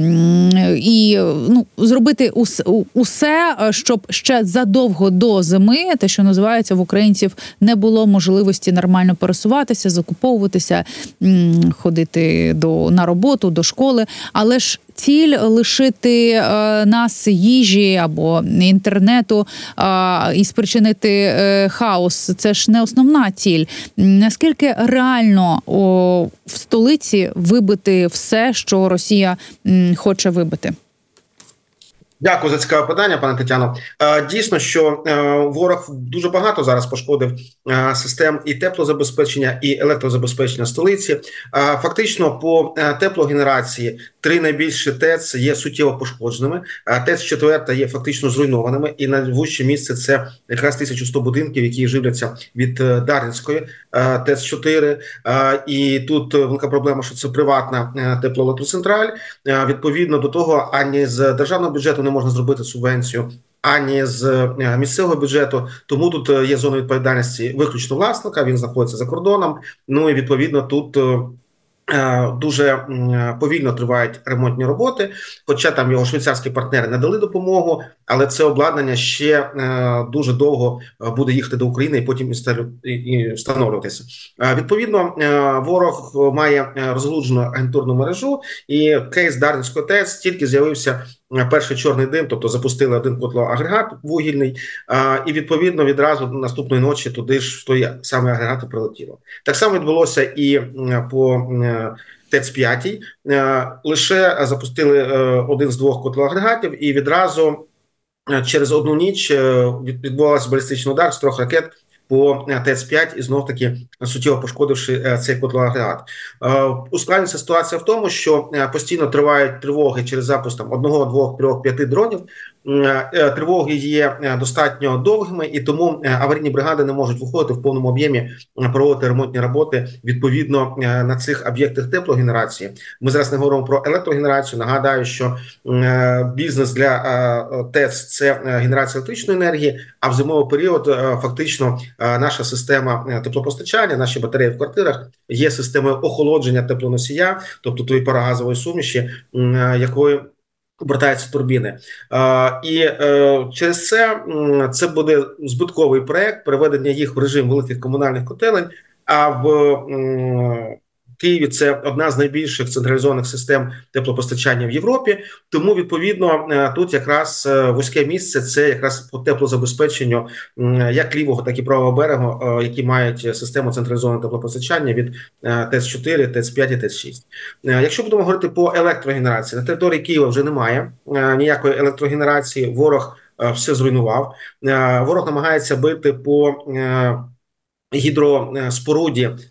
і ну, зробити усе, щоб ще задовго до зими, те, що називається, в українців не було можливості нормально пересуватися, закуповуватися, ходити до, на роботу, до школи, але ж ціль лишити е, нас їжі або інтернету е, і спричинити е, хаос – це ж не основна ціль. Наскільки реально о, в столиці вибити все, що Росія м, хоче вибити? Дякую за цікаве питання, пане Тетяно. Дійсно, що ворог дуже багато зараз пошкодив систем і теплозабезпечення, і електрозабезпечення столиці. Фактично, по теплогенерації три найбільші ТЕЦ є суттєво пошкодженими. ТЕЦ четверта є фактично зруйнованими. І найвужче місце – це якраз тисяча сто будинків, які живляться від Дарницької ТЕЦ чотири. І тут велика проблема, що це приватна теплоелектроцентраль. Відповідно до того, ані з державного бюджету не можна зробити субвенцію, ані з місцевого бюджету, тому тут є зона відповідальності виключно власника, він знаходиться за кордоном, ну і відповідно тут дуже повільно тривають ремонтні роботи, хоча там його швейцарські партнери не дали допомогу, але це обладнання ще дуже довго буде їхати до України і потім і встановлюватися. Відповідно, ворог має розгалуджену агентурну мережу, і кейс Дарницької ТЕЦ тільки з'явився перший чорний дим, тобто запустили один котлоагрегат вугільний, і відповідно відразу наступної ночі туди ж в той самий агрегат і прилетіло. Так само відбулося і по ТЕЦ п'ять, лише запустили один з двох котлоагрегатів, і відразу через одну ніч відбувався балістичний удар з трьох ракет по ТЕЦ п'ять і знов-таки суттєво пошкодивши цей котлоагрегат. Ускладнюється ситуація в тому, що постійно тривають тривоги через запуск там, одного, двох, трьох, п'яти дронів. Тривоги є достатньо довгими, і тому аварійні бригади не можуть виходити в повному об'ємі, проводити ремонтні роботи відповідно на цих об'єктах теплогенерації. Ми зараз не говоримо про електрогенерацію. Нагадаю, що бізнес для ТЕЦ – це генерація електричної енергії, а в зимовий період фактично наша система теплопостачання, наші батареї в квартирах є системою охолодження теплоносія, тобто тої парогазової суміші, якою обертаються турбіни. І через це це буде збитковий проєкт переведення їх в режим великих комунальних котелень, а в Києві це одна з найбільших централізованих систем теплопостачання в Європі, тому, відповідно, тут якраз вузьке місце – це якраз по теплозабезпеченню як лівого, так і правого берегу, які мають систему централізованого теплопостачання від ТЕЦ чотири, ТЕЦ п'ять і ТЕЦ шість. Якщо будемо говорити по електрогенерації, на території Києва вже немає ніякої електрогенерації, ворог все зруйнував. Ворог намагається бити по гідроспоруді е,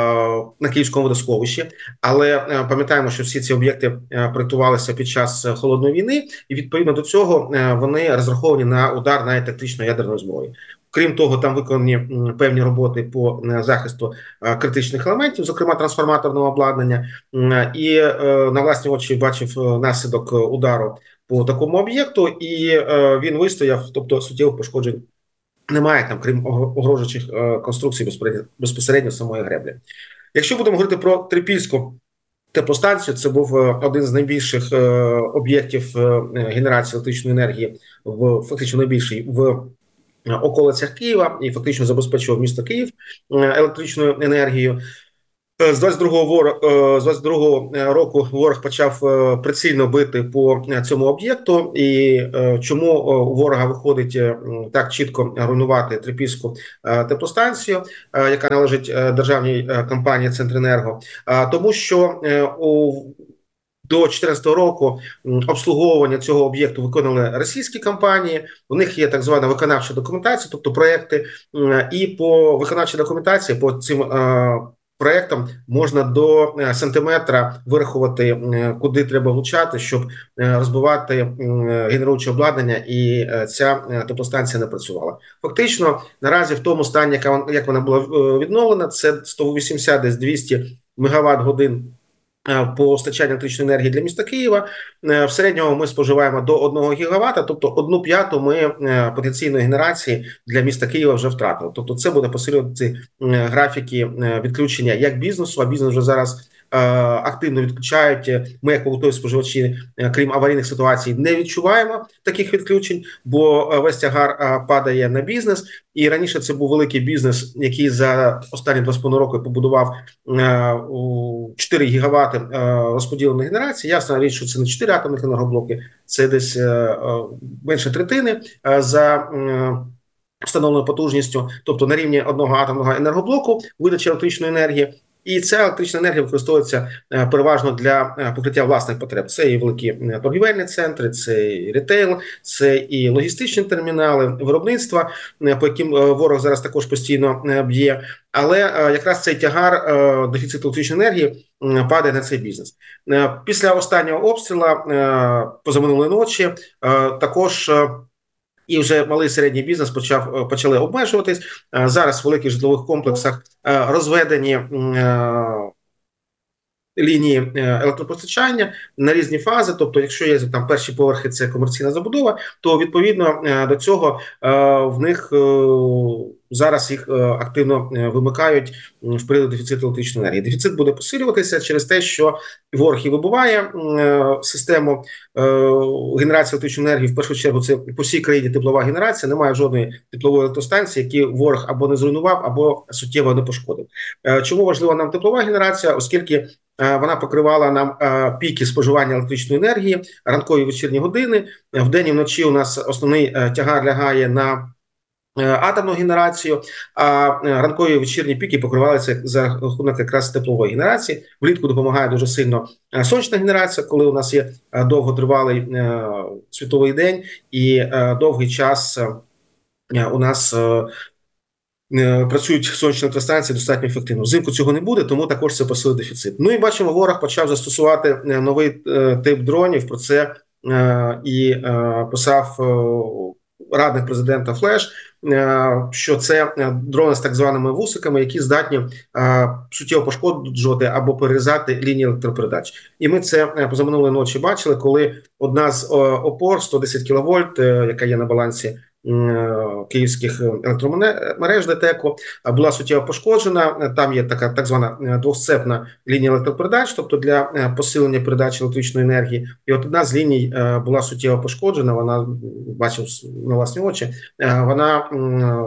на Київському водосховищі, але е, пам'ятаємо, що всі ці об'єкти е, проєктувалися під час холодної війни, і відповідно до цього е, вони розраховані на удар навіть тактичної ядерної зброї. Крім того, там виконані м, певні роботи по е, захисту е, критичних елементів, зокрема трансформаторного обладнання, е, і е, на власні очі бачив е, наслідок удару по такому об'єкту, і е, він вистояв, тобто суттєвих пошкоджень немає там, крім огрожуючих е, конструкцій безпосередньо, безпосередньо самої греблі. Якщо будемо говорити про Трипільську теплостанцію, це був один з найбільших е, об'єктів е, генерації електричної енергії, в фактично найбільший в околицях Києва, і фактично забезпечував місто Київ е, електричною енергією. З двадцять другого року ворог почав прицільно бити по цьому об'єкту, і чому у ворога виходить так чітко руйнувати Трипільську теплостанцію, яка належить державній компанії «Центренерго», тому що у до дві тисячі чотирнадцятого року обслуговування цього об'єкту виконали російські компанії, у них є так звана виконавча документація, тобто проекти, і по виконавчій документації, по цим проектом можна до сантиметра вирахувати, куди треба влучати, щоб розбивати генеруюче обладнання, і ця теплостанція не працювала. Фактично, наразі в тому стані, як вона була відновлена, це сто вісімдесят, десь двісті мегаватт-годин по постачанню електричної енергії для міста Києва. В середньому ми споживаємо до одного гігавата, тобто одну п'яту ми потенційної генерації для міста Києва вже втратили. Тобто це буде посилювати графіки відключення як бізнесу, а бізнес вже зараз активно відключають. Ми, як побутові споживачі, крім аварійних ситуацій, не відчуваємо таких відключень, бо весь тягар падає на бізнес. І раніше це був великий бізнес, який за останні два з половиною роки побудував чотири гігавати розподіленої генерації. Ясна річ, що це не чотири атомних енергоблоки, це десь менше третини за встановленою потужністю, тобто на рівні одного атомного енергоблоку видачі електричної енергії. І ця електрична енергія використовується переважно для покриття власних потреб. Це і великі торгівельні центри, це і ретейл, це і логістичні термінали, виробництва, по яким ворог зараз також постійно б'є. Але якраз цей тягар дефіциту електричної енергії падає на цей бізнес. Після останнього обстрілу позаминулої ночі також і вже малий і середній бізнес почав, почали обмежуватись. Зараз в великих житлових комплексах розведені лінії електропостачання на різні фази. Тобто, якщо є там перші поверхи, це комерційна забудова, то відповідно до цього в них зараз їх активно вимикають в період дефіциту електричної енергії. Дефіцит буде посилюватися через те, що ворог і вибиває систему генерації електричної енергії. В першу чергу це по всій країні теплова генерація, немає жодної теплової електростанції, які ворог або не зруйнував, або суттєво не пошкодив. Чому важлива нам теплова генерація? Оскільки вона покривала нам піки споживання електричної енергії, ранкові і вечірні години. Вдень і вночі у нас основний тягар лягає на атомну генерацію, а ранкові і вечірні піки покривалися за рахунок якраз теплової генерації. Влітку допомагає дуже сильно сонячна генерація, коли у нас є довготривалий світовий день і довгий час у нас працюють сонячні електростанції достатньо ефективно. Взимку цього не буде, тому також це посилить дефіцит. Ну і бачимо, ворог почав застосувати новий тип дронів, про це і писав радник президента Флеш, що це дрони з так званими вусиками, які здатні суттєво пошкоджувати або перерізати лінії електропередач. І ми це позаминулої ночі бачили, коли одна з опор сто десять кіловольт, яка є на балансі київських електромереж ДТЕКу, була суттєво пошкоджена. Там є така так звана двосцепна лінія електропередач, тобто для посилення передачі електричної енергії. І от одна з ліній була суттєво пошкоджена, вона, бачив на власні очі, вона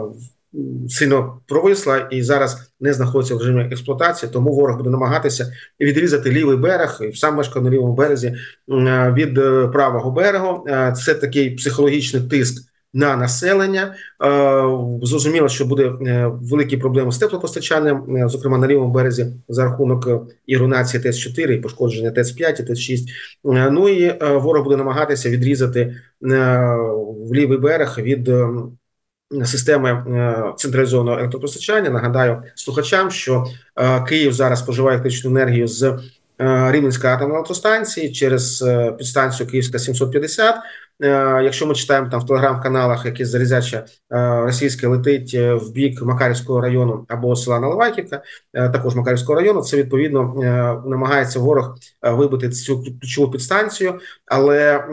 сильно провисла і зараз не знаходиться в режимі експлуатації, тому ворог буде намагатися відрізати лівий берег, і сам мешкає на лівому березі, від правого берегу. Це такий психологічний тиск на населення. Зрозуміло, що буде великі проблеми з теплопостачанням, зокрема на лівому березі, за рахунок і руйнації ТЕЦ чотири, і пошкодження ТЕЦ п'ять, і ТЕЦ шість. Ну і ворог буде намагатися відрізати в лівий берег від системи централізованого електропостачання. Нагадаю слухачам, що Київ зараз споживає електричну енергію з Рівненської атомної електростанції через підстанцію Київська сімсот п'ятдесят. Якщо ми читаємо там в телеграм-каналах, якесь залізяче російське летить в бік Макарівського району або села Наливайківка, також Макарівського району, це відповідно намагається ворог вибити цю ключову підстанцію, але,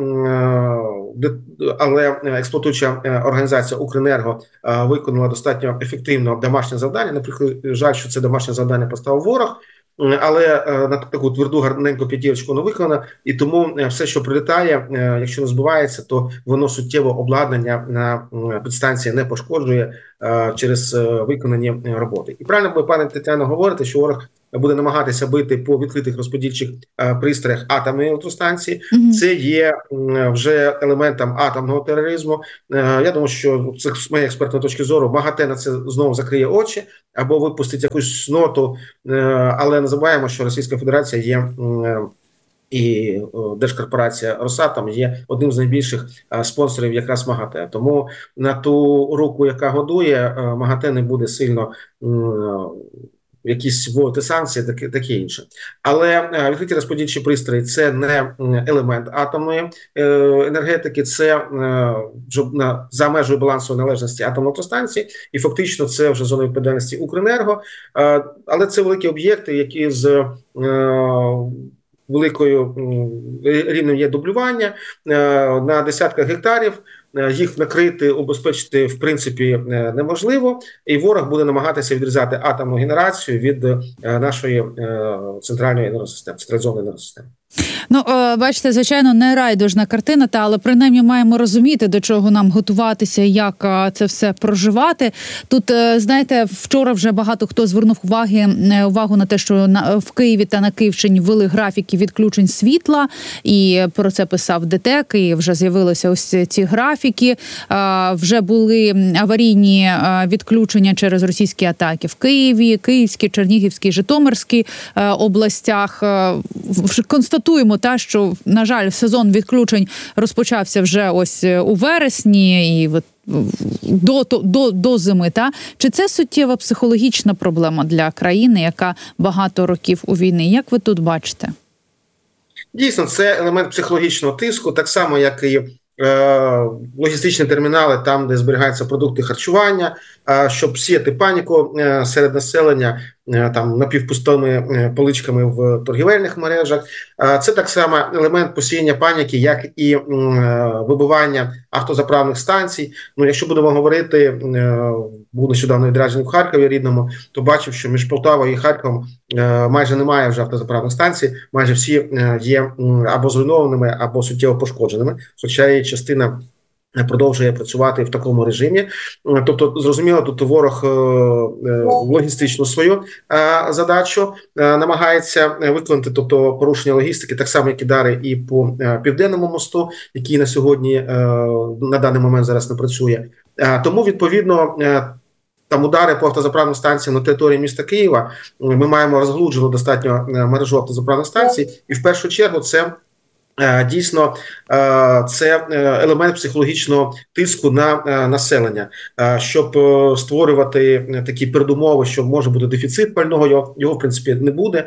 але експлуатуюча організація Укренерго виконала достатньо ефективно домашнє завдання. Наприклад, жаль, що це домашнє завдання поставив ворог, але на таку тверду гарненьку п'ятірочку не виконано, і тому все, що прилітає, якщо не збивається, то воно суттєво обладнання на підстанції не пошкоджує через виконані роботи. І правильно ви, пане Тетяно, говорите, що ворог буде намагатися бити по відкритих розподільчих пристроях атомної електростанції. Mm-hmm. Це є вже елементом атомного тероризму. Я думаю, що це з моєї експертної точки зору МАГАТЕ на це знову закриє очі або випустить якусь ноту, але не забуваємо, що Російська Федерація є і держкорпорація Росатом є одним з найбільших спонсорів якраз МАГАТЕ. Тому на ту руку, яка годує, МАГАТЕ не буде сильно якісь вводити санкції, таке, таке інше. Але відкриті розподільчі пристрої – це не елемент атомної енергетики, це вже за межою балансової належності атомної електростанції, і фактично це вже зона відповідальності Укренерго. Але це великі об'єкти, які з великою рівнем є дублювання на десятках гектарів. Їх накрити, убезпечити, в принципі, неможливо, і ворог буде намагатися відрізати атомну генерацію від нашої центральної енергосистеми, централізованої енергосистеми. Ну, бачите, звичайно, не райдужна картина, та, але принаймні маємо розуміти, до чого нам готуватися, як це все проживати. Тут, знаєте, вчора вже багато хто звернув уваги, увагу на те, що на, в Києві та на Київщині ввели графіки відключень світла, і про це писав ДТЕК, і вже з'явилися ось ці графіки. Вже були аварійні відключення через російські атаки в Києві, Київській, Чернігівській, Житомирській областях. Констатуємо та, що, на жаль, сезон відключень розпочався вже ось у вересні і до, до, до зими. Та? Чи це суттєва психологічна проблема для країни, яка багато років у війні? Як ви тут бачите? Дійсно, це елемент психологічного тиску, так само, як і логістичні термінали, там, де зберігаються продукти харчування, щоб сіяти паніку серед населення, там напівпустими поличками в торгівельних мережах. Це так само елемент посіяння паніки, як і вибивання автозаправних станцій. Ну, якщо будемо говорити, був нещодавно відряджений в Харкові рідному, то бачив, що між Полтавою і Харковом майже немає вже автозаправних станцій, майже всі є або зруйнованими, або суттєво пошкодженими, хоча і частина продовжує працювати в такому режимі. Тобто, зрозуміло, тут ворог логістичну свою задачу намагається виконати, тобто порушення логістики, так само, як і дари і по Південному мосту, який на сьогодні, на даний момент зараз не працює. Тому, відповідно, там удари по автозаправним станціям на території міста Києва, ми маємо розглуджену достатньо мережу автозаправних станцій, і в першу чергу це дійсно, це елемент психологічного тиску на населення, щоб створювати такі передумови, що може бути дефіцит пального, його, його в принципі не буде.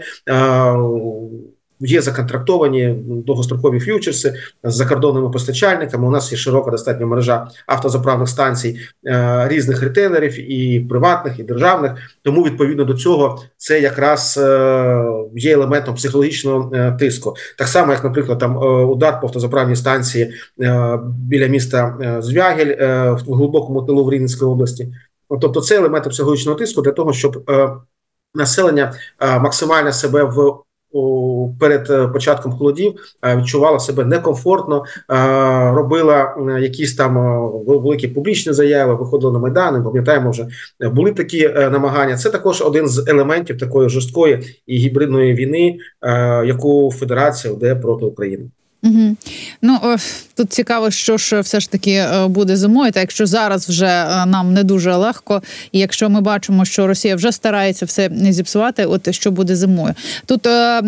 Є законтрактовані довгострокові ф'ючерси з закордонними постачальниками. У нас є широка достатньо мережа автозаправних станцій е, різних ретейлерів, і приватних, і державних. Тому, відповідно до цього, це якраз е, є елементом психологічного е, тиску. Так само, як, наприклад, там е, удар по автозаправній станції е, біля міста е, Звягель е, в глибокому тилу в Рівненській області. Тобто це елементи психологічного тиску для того, щоб е, населення е, максимально себе в перед початком холодів відчувала себе некомфортно, робила якісь там великі публічні заяви, виходила на Майдани, пам'ятаємо, вже були такі намагання. Це також один з елементів такої жорсткої і гібридної війни, яку Федерація веде проти України. Угу. Ну, тут цікаво, що ж все ж таки буде зимою, та якщо зараз вже нам не дуже легко, і якщо ми бачимо, що Росія вже старається все не зіпсувати, от що буде зимою. Тут е,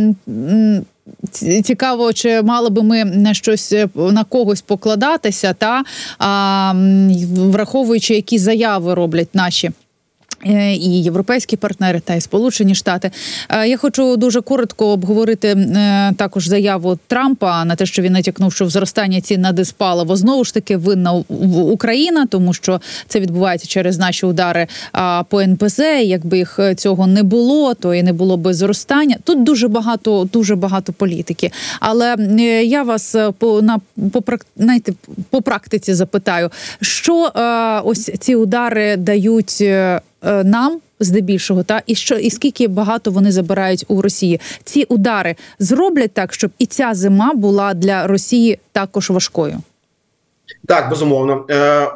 цікаво, чи мали би ми на щось, на когось покладатися, та а, враховуючи, які заяви роблять наші і європейські партнери, та й Сполучені Штати. Я хочу дуже коротко обговорити також заяву Трампа на те, що він натякнув, що зростання цін на дизпаливо знову ж таки винна Україна, тому що це відбувається через наші удари по ен пе зет. Якби їх цього не було, то і не було би зростання. Тут дуже багато, дуже багато політики. Але я вас по, на, по, знаєте, по практиці запитаю, що ось ці удари дають нам здебільшого, та і що і скільки багато вони забирають у Росії. Ці удари зроблять так, щоб і ця зима була для Росії також важкою? Так, безумовно.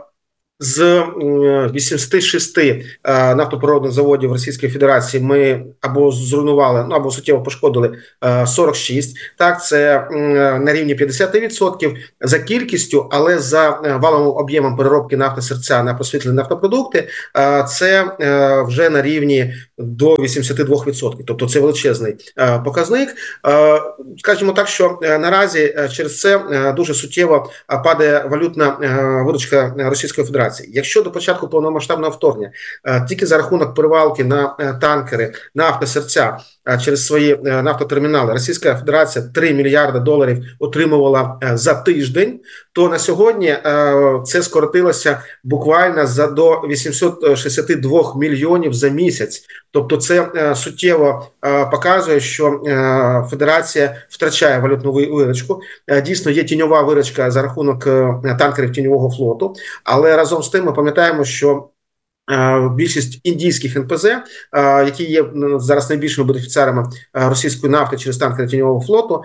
З вісімдесят шість нафтопродних заводів Російської Федерації ми або зруйнували, ну або суттєво пошкодили сорок шість. Так, це на рівні п'ятдесят відсотків за кількістю, але за валовим об'ємом переробки нафтосерця на просвітлені нафтопродукти це вже на рівні до вісімдесят два відсотки. Тобто це величезний показник. Скажімо так, що наразі через це дуже суттєво падає валютна виручка Російської Федерації. Якщо до початку повномасштабного вторгнення тільки за рахунок перевалки на танкери, на автосерця через свої нафтотермінали Російська Федерація три мільярди доларів отримувала за тиждень, то на сьогодні це скоротилося буквально за до вісімсот шістдесят два мільйонів за місяць. Тобто це суттєво показує, що Федерація втрачає валютну виручку. Дійсно, є тіньова виручка за рахунок танкерів тіньового флоту, але разом з тим ми пам'ятаємо, що більшість індійських ен пе зет, які є зараз найбільшими бенефіціарами російської нафти через танкери тіньового флоту,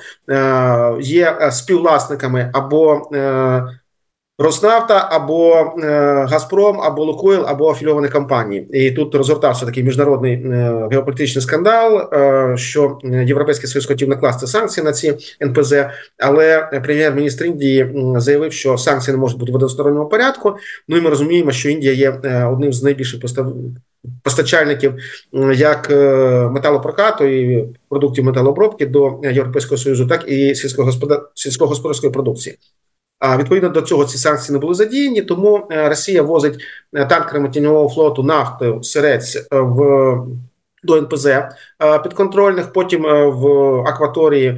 є співвласниками або Роснафта, або е, Газпром, або Лукойл, або афільовані компанії. І тут розгортався такий міжнародний е, геополітичний скандал, е, що Європейський Союз хотів накласти санкції на ці ен пе зет, але прем'єр-міністр Індії заявив, що санкції не можуть бути в односторонньому порядку. Ну і ми розуміємо, що Індія є е, одним з найбільших постав... постачальників е, як е, металопрокату і продуктів металообробки до Європейського Союзу, так і сільськогосподар... сільськогосподарської продукції. А відповідно до цього ці санкції не були задіяні, тому Росія возить танкерами тіньового флоту нафту, сирець в до ен пе зет підконтрольних, потім в акваторії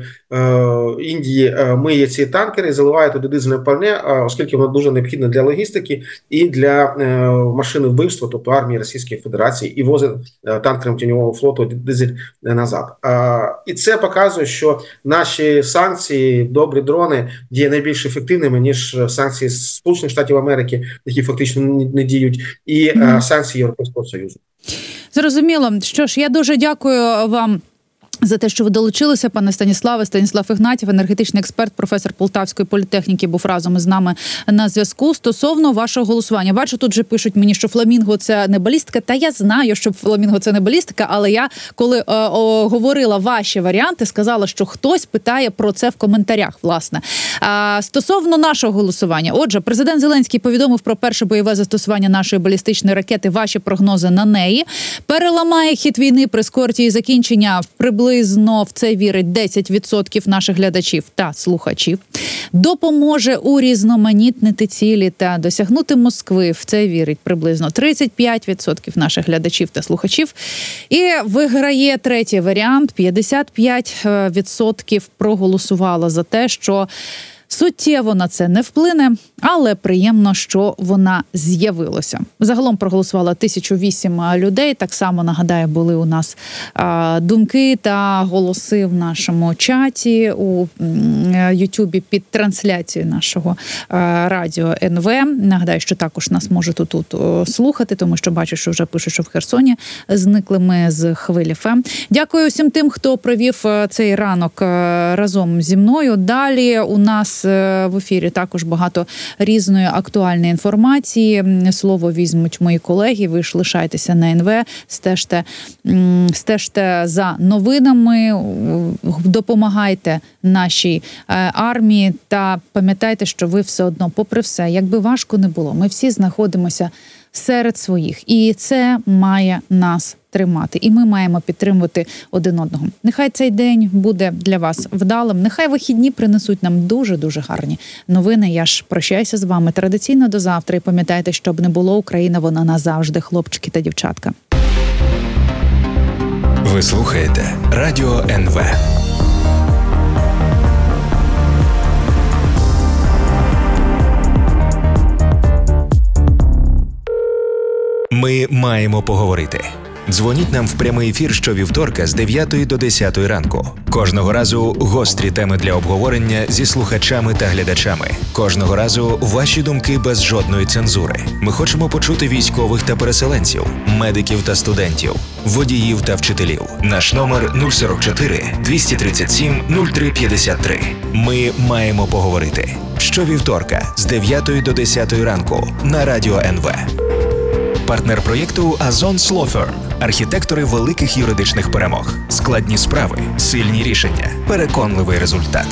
Індії миє ці танкери і заливає туди дизельне пальне, оскільки воно дуже необхідне для логістики і для машини вбивства, тобто армії Російської Федерації, і возить танкером тіньового флоту дизель назад. І це показує, що наші санкції, добрі дрони, є найбільш ефективними, ніж санкції Сполучених Штатів Америки, які фактично не діють, і санкції Європейського Союзу. Зрозуміло. Що ж, я дуже дякую вам за те, що ви долучилися, пане Станіславе. Станіслав Ігнатів, енергетичний експерт, професор Полтавської політехніки, був разом із нами на зв'язку. Стосовно вашого голосування. Бачу, тут же пишуть мені, що фламінго – це не балістика. Та я знаю, що фламінго – це не балістика, але я, коли е, о, говорила ваші варіанти, сказала, що хтось питає про це в коментарях, власне. А, стосовно нашого голосування. Отже, президент Зеленський повідомив про перше бойове застосування нашої балістичної ракети. Ваші прогнози на неї. Переламає хід війни, прискорить її закінчення приблизно. Приблизно в це вірить десять відсотків наших глядачів та слухачів. Допоможе урізноманітнити цілі та досягнути Москви. В це вірить приблизно тридцять п'ять відсотків наших глядачів та слухачів. І виграє третій варіант. п'ятдесят п'ять відсотків проголосувало за те, що суттєво на це не вплине, але приємно, що вона з'явилася. Загалом проголосувало тисячу вісім людей. Так само, нагадаю, були у нас думки та голоси в нашому чаті у Ютубі під трансляцією нашого радіо ен ве. Нагадаю, що також нас можуть тут слухати, тому що бачу, що вже пишуть, що в Херсоні зникли ми з хвилі еф ем. Дякую всім тим, хто провів цей ранок разом зі мною. Далі у нас в ефірі також багато різної актуальної інформації. Слово візьмуть мої колеги. Ви ж лишайтеся на ен ве, стежте, стежте за новинами, допомагайте нашій армії та пам'ятайте, що ви все одно, попри все, якби важко не було, ми всі знаходимося серед своїх. І це має нас тримати. І ми маємо підтримувати один одного. Нехай цей день буде для вас вдалим. Нехай вихідні принесуть нам дуже-дуже гарні новини. Я ж прощаюся з вами традиційно до завтра. І пам'ятайте, щоб не було, Україна, вона назавжди, хлопчики та дівчатка. Ви слухаєте Радіо ен ве. Ми маємо поговорити. Дзвоніть нам в прямий ефір щовівторка з дев'ятої до десятої ранку. Кожного разу гострі теми для обговорення зі слухачами та глядачами. Кожного разу ваші думки без жодної цензури. Ми хочемо почути військових та переселенців, медиків та студентів, водіїв та вчителів. Наш номер нуль сорок чотири двісті тридцять сім нуль три п'ятдесят три. Ми маємо поговорити. Щовівторка з дев'ятої до десятої ранку на Радіо ен ве. Партнер проєкту Azons Law Firm. Архітектори великих юридичних перемог. Складні справи, сильні рішення, переконливий результат.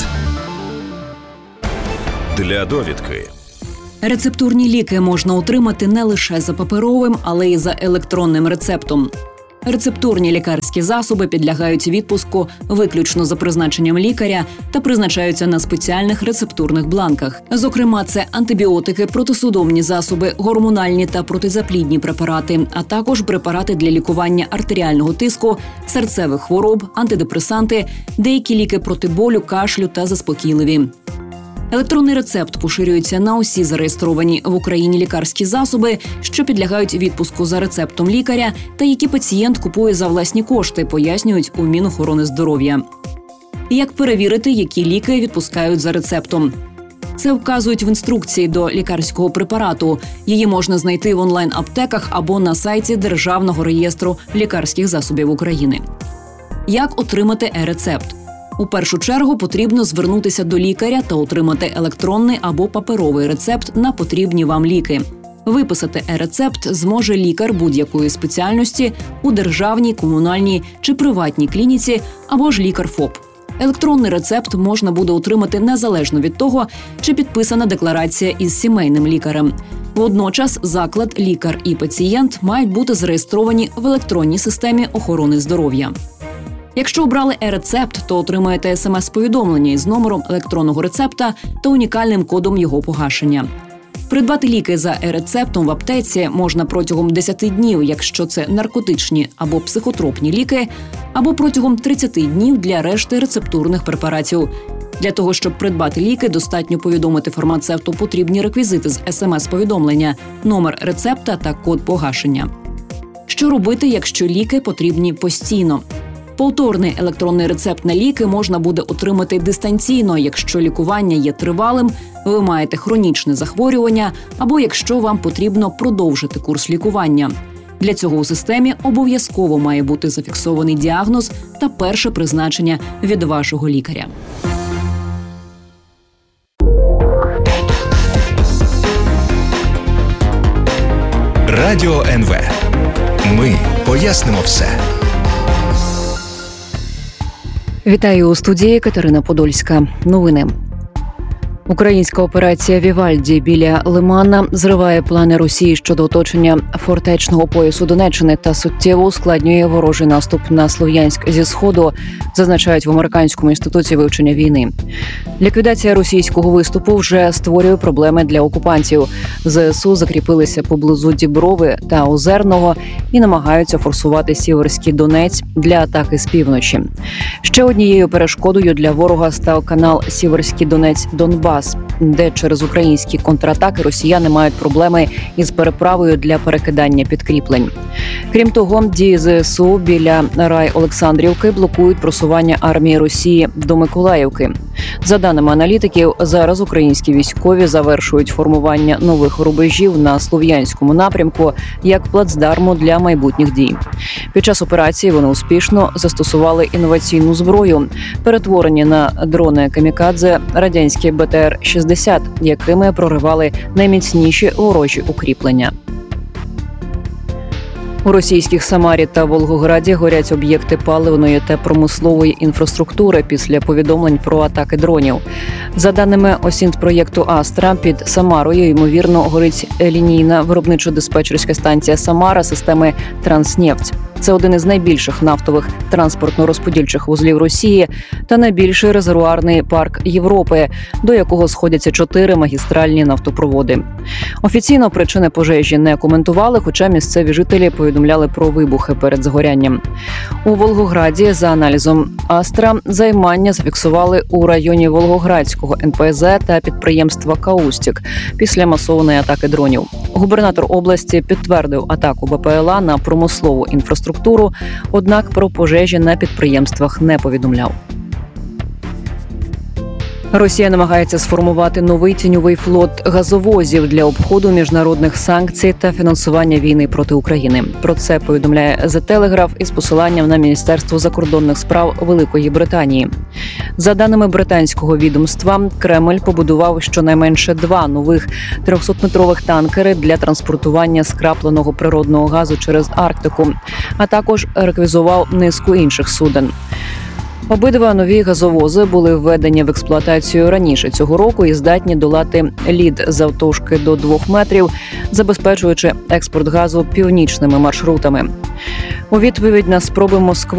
Для довідки. Рецептурні ліки можна отримати не лише за паперовим, але й за електронним рецептом. Рецептурні лікарські засоби підлягають відпуску виключно за призначенням лікаря та призначаються на спеціальних рецептурних бланках. Зокрема, це антибіотики, протисудомні засоби, гормональні та протизаплідні препарати, а також препарати для лікування артеріального тиску, серцевих хвороб, антидепресанти, деякі ліки проти болю, кашлю та заспокійливі. Електронний рецепт поширюється на усі зареєстровані в Україні лікарські засоби, що підлягають відпуску за рецептом лікаря та які пацієнт купує за власні кошти, пояснюють у Мінохорони здоров'я. Як перевірити, які ліки відпускають за рецептом? Це вказують в інструкції до лікарського препарату. Її можна знайти в онлайн-аптеках або на сайті Державного реєстру лікарських засобів України. Як отримати е-рецепт? У першу чергу потрібно звернутися до лікаря та отримати електронний або паперовий рецепт на потрібні вам ліки. Виписати е-рецепт зможе лікар будь-якої спеціальності у державній, комунальній чи приватній клініці або ж лікар ФОП. Електронний рецепт можна буде отримати незалежно від того, чи підписана декларація із сімейним лікарем. Водночас заклад, лікар і пацієнт мають бути зареєстровані в електронній системі охорони здоров'я. Якщо обрали е-рецепт, то отримаєте смс-повідомлення із номером електронного рецепта та унікальним кодом його погашення. Придбати ліки за е-рецептом в аптеці можна протягом десяти днів, якщо це наркотичні або психотропні ліки, або протягом тридцяти днів для решти рецептурних препаратів. Для того, щоб придбати ліки, достатньо повідомити фармацевту потрібні реквізити з смс-повідомлення, номер рецепта та код погашення. Що робити, якщо ліки потрібні постійно? Повторний електронний рецепт на ліки можна буде отримати дистанційно, якщо лікування є тривалим, ви маєте хронічне захворювання або якщо вам потрібно продовжити курс лікування. Для цього у системі обов'язково має бути зафіксований діагноз та перше призначення від вашого лікаря. Радіо ен ве. Ми пояснимо все. Вітаю у студії Катерина Подольська. Новини. Українська операція «Вівальді» біля Лимана зриває плани Росії щодо оточення фортечного поясу Донеччини та суттєво ускладнює ворожий наступ на Слов'янськ зі сходу, зазначають в Американському інституті вивчення війни. Ліквідація російського виступу вже створює проблеми для окупантів. ЗСУ закріпилися поблизу Діброви та Озерного і намагаються форсувати Сіверський Донець для атаки з півночі. Ще однією перешкодою для ворога став канал Сіверський Донець-Донбас, Кавказ, де через українські контратаки росіяни мають проблеми із переправою для перекидання підкріплень. Крім того, дії ЗСУ біля Рай-Олександрівки блокують просування армії Росії до Миколаївки. За даними аналітиків, зараз українські військові завершують формування нових рубежів на Слов'янському напрямку як плацдарму для майбутніх дій. Під час операції вони успішно застосували інноваційну зброю, перетворені на дрони камікадзе радянські Бе Те Ер шістдесят, якими проривали найміцніші ворожі укріплення. У російських Самарі та Волгограді горять об'єкти паливної та промислової інфраструктури після повідомлень про атаки дронів. За даними Осінт-проєкту «Астра», під Самарою, ймовірно, горить лінійна виробничо-диспетчерська станція «Самара» системи «Транснефть». Це один із найбільших нафтових транспортно-розподільчих вузлів Росії та найбільший резервуарний парк Європи, до якого сходяться чотири магістральні нафтопроводи. Офіційно причини пожежі не коментували, хоча місцеві жителі повідомляли про вибухи перед згорянням. У Волгограді, за аналізом «Астра», займання зафіксували у районі Волгоградського Ен Пе Зе та підприємства «Каустік» після масованої атаки дронів. Губернатор області підтвердив атаку Бе Пе Ел А на промислову інфраструктуру, однак про пожежі на підприємствах не повідомляв. Росія намагається сформувати новий тіньовий флот газовозів для обходу міжнародних санкцій та фінансування війни проти України. Про це повідомляє Зе Телеграф із посиланням на Міністерство закордонних справ Великої Британії. За даними британського відомства, Кремль побудував щонайменше два нових трьохсотметрових танкери для транспортування скрапленого природного газу через Арктику, а також реквізував низку інших суден. Обидва нові газовози були введені в експлуатацію раніше цього року і здатні долати лід завтовшки до двох метрів, забезпечуючи експорт газу північними маршрутами. У відповідь на спроби Москви